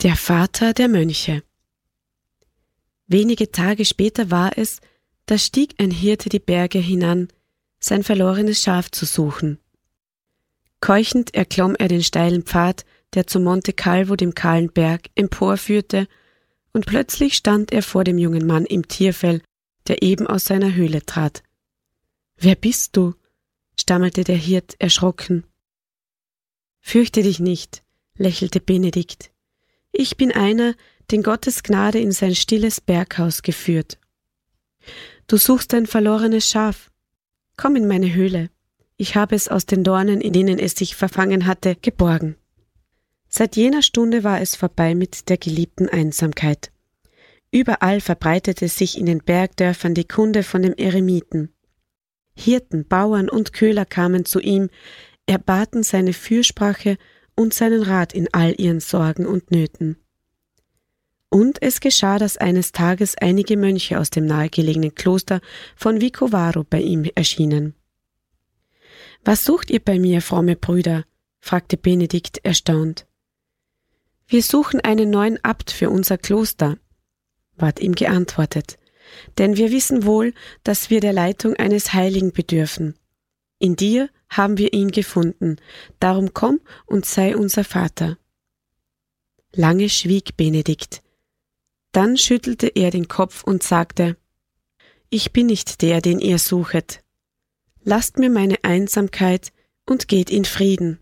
Der Vater der Mönche. Wenige Tage später war es, da stieg ein Hirte die Berge hinan, sein verlorenes Schaf zu suchen. Keuchend erklomm er den steilen Pfad, der zu Monte Calvo, dem kahlen Berg, emporführte, und plötzlich stand er vor dem jungen Mann im Tierfell, der eben aus seiner Höhle trat. »Wer bist du?« stammelte der Hirt erschrocken. »Fürchte dich nicht«, lächelte Benedikt. »Ich bin einer, den Gottes Gnade in sein stilles Berghaus geführt. Du suchst dein verlorenes Schaf. Komm in meine Höhle. Ich habe es aus den Dornen, in denen es sich verfangen hatte, geborgen.« Seit jener Stunde war es vorbei mit der geliebten Einsamkeit. Überall verbreitete sich in den Bergdörfern die Kunde von dem Eremiten. Hirten, Bauern und Köhler kamen zu ihm, erbaten seine Fürsprache und seinen Rat in all ihren Sorgen und Nöten. Und es geschah, dass eines Tages einige Mönche aus dem nahegelegenen Kloster von Vicovaro bei ihm erschienen. »Was sucht ihr bei mir, fromme Brüder?« fragte Benedikt erstaunt. »Wir suchen einen neuen Abt für unser Kloster«, ward ihm geantwortet, »denn wir wissen wohl, dass wir der Leitung eines Heiligen bedürfen. In dir haben wir ihn gefunden, darum komm und sei unser Vater.« Lange schwieg Benedikt. Dann schüttelte er den Kopf und sagte, »Ich bin nicht der, den ihr suchet. Lasst mir meine Einsamkeit und geht in Frieden.«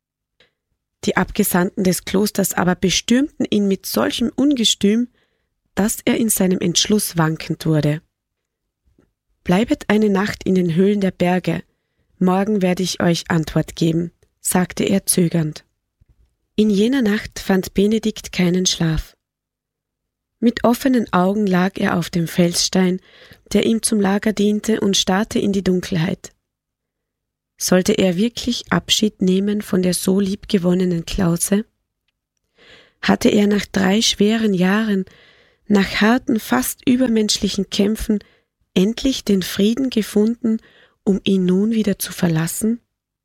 Die Abgesandten des Klosters aber bestürmten ihn mit solchem Ungestüm, dass er in seinem Entschluss wankend wurde. »Bleibet eine Nacht in den Höhlen der Berge, morgen werde ich euch Antwort geben«, sagte er zögernd. In jener Nacht fand Benedikt keinen Schlaf. Mit offenen Augen lag er auf dem Felsstein, der ihm zum Lager diente, und starrte in die Dunkelheit. Sollte er wirklich Abschied nehmen von der so liebgewonnenen Klause? Hatte er nach 3 schweren Jahren, nach harten, fast übermenschlichen Kämpfen, endlich den Frieden gefunden, um ihn nun wieder zu verlassen?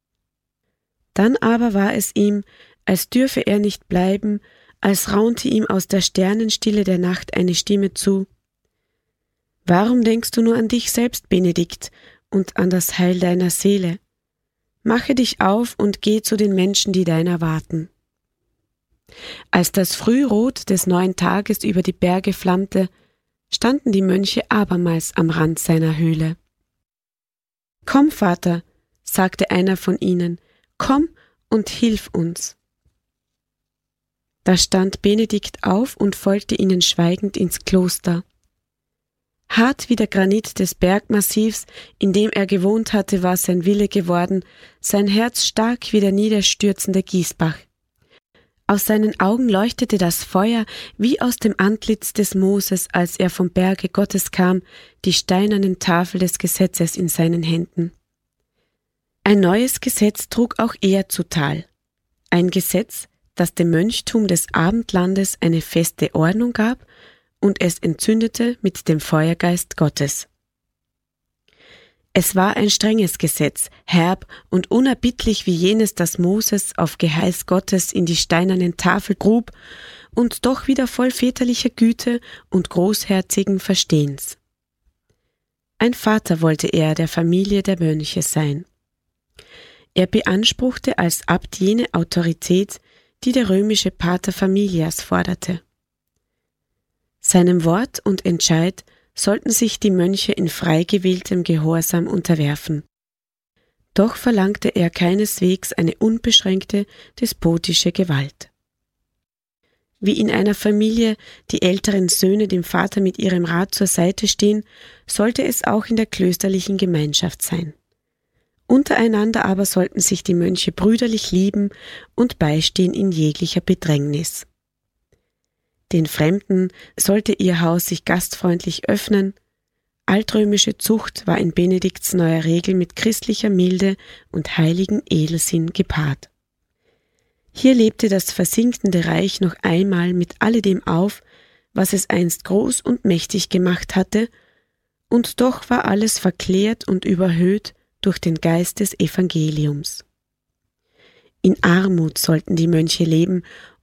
Dann aber war es ihm, als dürfe er nicht bleiben, als raunte ihm aus der Sternenstille der Nacht eine Stimme zu. »Warum denkst du nur an dich selbst, Benedikt, und an das Heil deiner Seele? Mache dich auf und geh zu den Menschen, die deiner warten.« Als das Frührot des neuen Tages über die Berge flammte, standen die Mönche abermals am Rand seiner Höhle. »Komm, Vater«, sagte einer von ihnen, »komm und hilf uns.« Da stand Benedikt auf und folgte ihnen schweigend ins Kloster. Hart wie der Granit des Bergmassivs, in dem er gewohnt hatte, war sein Wille geworden, sein Herz stark wie der niederstürzende Gießbach. Aus seinen Augen leuchtete das Feuer wie aus dem Antlitz des Moses, als er vom Berge Gottes kam, die steinernen Tafel des Gesetzes in seinen Händen. Ein neues Gesetz trug auch er zutal. Ein Gesetz, das dem Mönchtum des Abendlandes eine feste Ordnung gab und es entzündete mit dem Feuergeist Gottes. Es war ein strenges Gesetz, herb und unerbittlich wie jenes, das Moses auf Geheiß Gottes in die steinernen Tafel grub, und doch wieder voll väterlicher Güte und großherzigen Verstehens. Ein Vater wollte er der Familie der Mönche sein. Er beanspruchte als Abt jene Autorität, die der römische Pater Familias forderte. Seinem Wort und Entscheid sollten sich die Mönche in frei gewähltem Gehorsam unterwerfen. Doch verlangte er keineswegs eine unbeschränkte despotische Gewalt. Wie in einer Familie die älteren Söhne dem Vater mit ihrem Rat zur Seite stehen, sollte es auch in der klösterlichen Gemeinschaft sein. Untereinander aber sollten sich die Mönche brüderlich lieben und beistehen in jeglicher Bedrängnis. Den Fremden sollte ihr Haus sich gastfreundlich öffnen. Altrömische Zucht war in Benedikts neuer Regel mit christlicher Milde und heiligen Edelsinn gepaart. Hier lebte das versinkende Reich noch einmal mit alledem auf, was es einst groß und mächtig gemacht hatte, und doch war alles verklärt und überhöht durch den Geist des Evangeliums. In Armut sollten die Mönche leben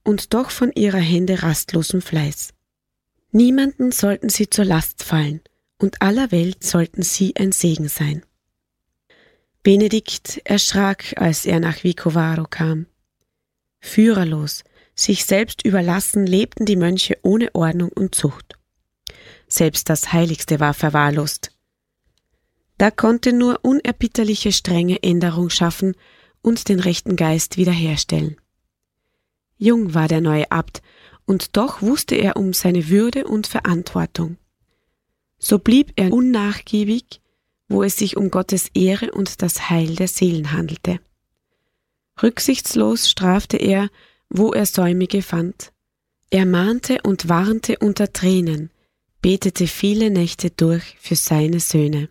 und doch von ihrer Hände rastlosem Fleiß. Niemanden sollten sie zur Last fallen, und aller Welt sollten sie ein Segen sein. Benedikt erschrak, als er nach Vicovaro kam. Führerlos, sich selbst überlassen, lebten die Mönche ohne Ordnung und Zucht. Selbst das Heiligste war verwahrlost. Da konnte nur unerbitterliche Strenge Änderung schaffen und den rechten Geist wiederherstellen. Jung war der neue Abt, und doch wusste er um seine Würde und Verantwortung. So blieb er unnachgiebig, wo es sich um Gottes Ehre und das Heil der Seelen handelte. Rücksichtslos strafte er, wo er Säumige fand. Er mahnte und warnte unter Tränen, betete viele Nächte durch für seine Söhne.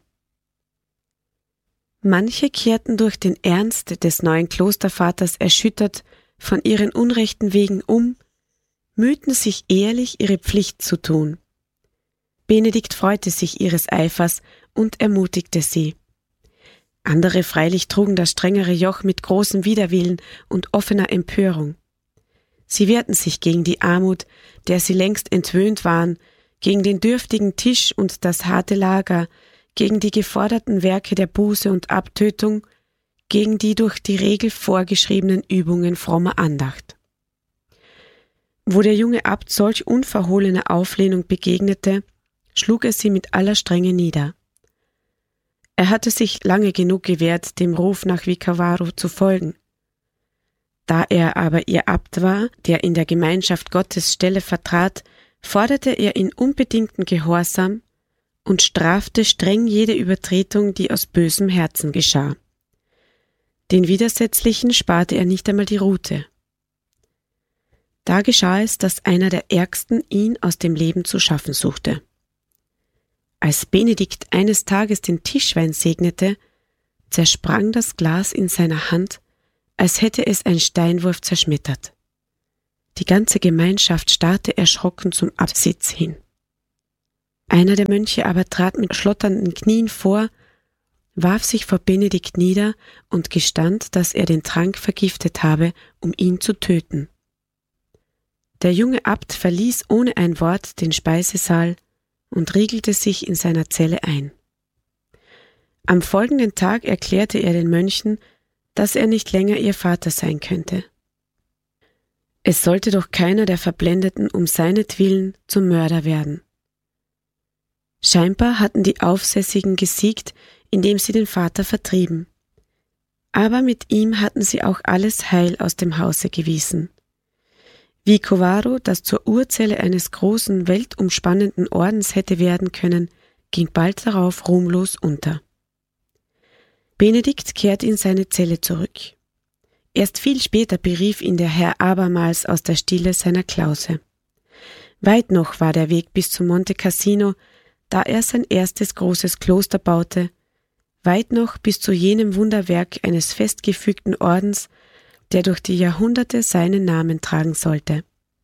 Manche kehrten durch den Ernst des neuen Klostervaters erschüttert von ihren unrechten Wegen um, mühten sich ehrlich ihre Pflicht zu tun. Benedikt freute sich ihres Eifers und ermutigte sie. Andere freilich trugen das strengere Joch mit großem Widerwillen und offener Empörung. Sie wehrten sich gegen die Armut, der sie längst entwöhnt waren, gegen den dürftigen Tisch und das harte Lager, gegen die geforderten Werke der Buße und Abtötung, gegen die durch die Regel vorgeschriebenen Übungen frommer Andacht. Wo der junge Abt solch unverhohlener Auflehnung begegnete, schlug er sie mit aller Strenge nieder. Er hatte sich lange genug gewehrt, dem Ruf nach Vicovaro zu folgen. Da er aber ihr Abt war, der in der Gemeinschaft Gottes Stelle vertrat, forderte er in unbedingten Gehorsam und strafte streng jede Übertretung, die aus bösem Herzen geschah. Den Widersetzlichen sparte er nicht einmal die Rute. Da geschah es, dass einer der Ärgsten ihn aus dem Leben zu schaffen suchte. Als Benedikt eines Tages den Tischwein segnete, zersprang das Glas in seiner Hand, als hätte es ein Steinwurf zerschmettert. Die ganze Gemeinschaft starrte erschrocken zum Absitz hin. Einer der Mönche aber trat mit schlotternden Knien vor, warf sich vor Benedikt nieder und gestand, dass er den Trank vergiftet habe, um ihn zu töten. Der junge Abt verließ ohne ein Wort den Speisesaal und riegelte sich in seiner Zelle ein. Am folgenden Tag erklärte er den Mönchen, dass er nicht länger ihr Vater sein könnte. Es sollte doch keiner der Verblendeten um seinetwillen zum Mörder werden. Scheinbar hatten die Aufsässigen gesiegt, indem sie den Vater vertrieben. Aber mit ihm hatten sie auch alles Heil aus dem Hause gewiesen. Vicovaro, das zur Urzelle eines großen, weltumspannenden Ordens hätte werden können, ging bald darauf ruhmlos unter. Benedikt kehrte in seine Zelle zurück. Erst viel später berief ihn der Herr abermals aus der Stille seiner Klause. Weit noch war der Weg bis zum Monte Cassino, da er sein erstes großes Kloster baute, weit noch bis zu jenem Wunderwerk eines festgefügten Ordens, der durch die Jahrhunderte seinen Namen tragen sollte.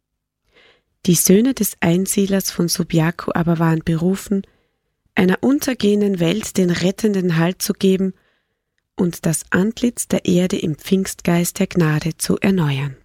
Die Söhne des Einsiedlers von Subiaco aber waren berufen, einer untergehenden Welt den rettenden Halt zu geben und das Antlitz der Erde im Pfingstgeist der Gnade zu erneuern.